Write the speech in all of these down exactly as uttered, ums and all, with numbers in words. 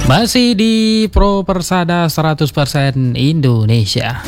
Masih di Pro Persada seratus persen Indonesia.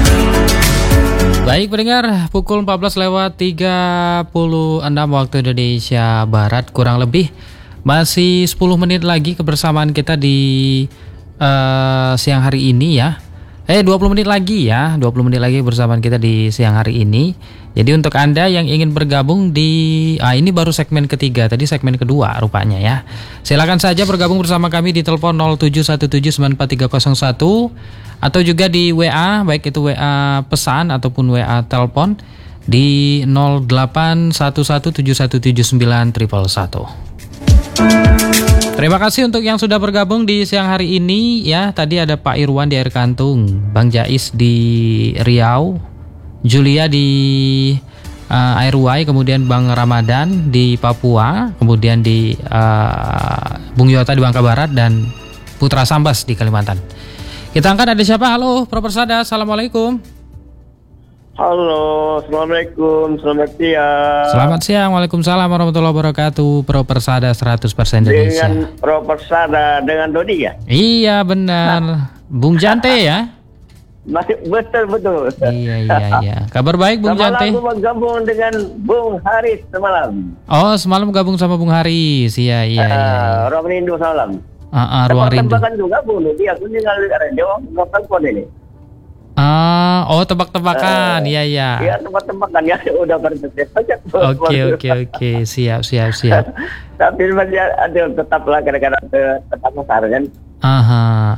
Baik pendengar, pukul empat belas lewat tiga puluh enam waktu Indonesia Barat, kurang lebih masih sepuluh menit lagi kebersamaan kita di uh, siang hari ini ya. Eh dua puluh menit lagi ya, dua puluh menit lagi bersamaan kita di siang hari ini. Jadi untuk Anda yang ingin bergabung di ah ini baru segmen ketiga, tadi segmen kedua rupanya ya. Silakan saja bergabung bersama kami di telepon nol tujuh satu tujuh sembilan empat tiga nol satu atau juga di W A, baik itu W A pesan ataupun W A telepon di nol delapan satu satu tujuh satu tujuh sembilan satu satu. Terima kasih untuk yang sudah bergabung di siang hari ini ya. Tadi ada Pak Irwan di Air Kantung, Bang Jais di Riau, Julia di uh, Airway, kemudian Bang Ramadan di Papua, kemudian di uh, Bung Yota di Bangka Barat dan Putra Sambas di Kalimantan. Kita angkat, ada siapa? Halo, Pro Persada, assalamualaikum. Halo, assalamualaikum, selamat siang. Selamat siang, waalaikumsalam warahmatullahi wabarakatuh. Pro Persada seratus persen Indonesia. Dengan Pro Persada, dengan Dodi ya? Iya benar, nah. Bung Jante ya? Masih betul-betul. Iya, iya, iya. Kabar baik Bung semalam Jante? Semalam aku bergabung dengan Bung Haris semalam. Oh, semalam gabung sama Bung Haris, iya, iya, uh, iya. Ruang Rindu semalam. Ah, uh, uh, Ruang Rindu. Tebak-tebakan juga Bung Dodi, aku tinggal di radio, nggak telepon ini. Ah, oh tebak-tebakan, iya uh, iya. Iya tebak-tebakan ya, udah berdetik saja. Oke oke oke, siap siap siap. Tapi masih ada tetaplah kadang-kadang tetap besar kan. Aha,